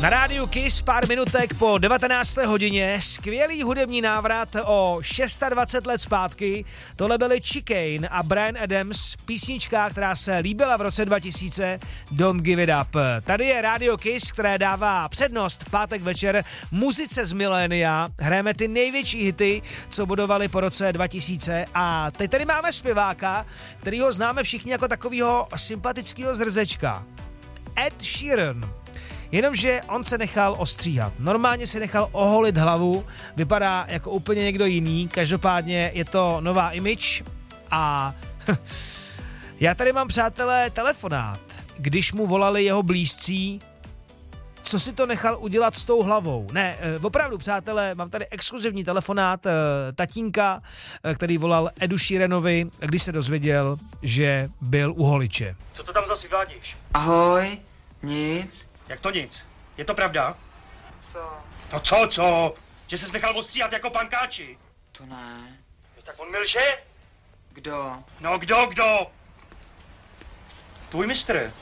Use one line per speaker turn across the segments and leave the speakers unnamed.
Na rádiu Kiss pár minutek po 19. hodině, skvělý hudební návrat o 26 let zpátky. Tohle byli Chicane a Bryan Adams, písnička, která se líbila v roce 2000, Don't Give It Up. Tady je rádio Kiss, které dává přednost v pátek večer muzice z milénia. Hrajeme ty největší hity, co budovali po roce 2000 a teď tady máme zpěváka, kterýho známe všichni jako takovýho sympatického zrzečka. Ed Sheeran. Jenomže on se nechal ostříhat. Normálně se nechal oholit hlavu, vypadá jako úplně někdo jiný, každopádně je to nová image a já tady mám, přátelé, telefonát, když mu volali jeho blízcí, co si to nechal udělat s tou hlavou. Ne, opravdu, přátelé, mám tady exkluzivní telefonát tatínka, který volal Edu Sheeranovi, když se dozvěděl, že byl u holiče.
Co to tam zase vyvádíš?
Ahoj, nic.
Jak to nic? Je to pravda?
Co?
No co? Že ses nechal ostříhat jako pankáči?
To ne.
No tak on mi lže?
Kdo?
No kdo? Tvůj mistr.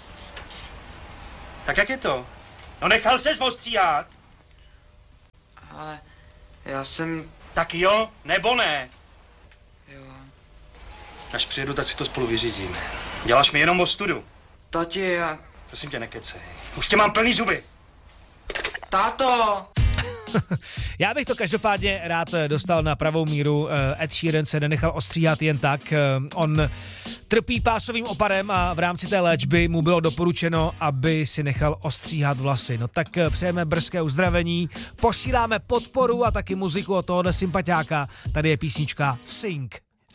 Tak jak je to? No nechal ses ostříhat.
Ale já jsem...
Tak jo, nebo ne?
Jo.
Až přijedu, tak si to spolu vyřídíme. Děláš mi jenom ostudu.
Tati, já...
Prosím tě, nekecej. Už tě mám plný zuby.
Táto!
Já bych to každopádně rád dostal na pravou míru. Ed Sheeran se nenechal ostříhat jen tak. On trpí pásovým oparem a v rámci té léčby mu bylo doporučeno, aby si nechal ostříhat vlasy. No tak přejeme brzké uzdravení, posíláme podporu a taky muziku od tohohle sympatiáka. Tady je písnička Sing.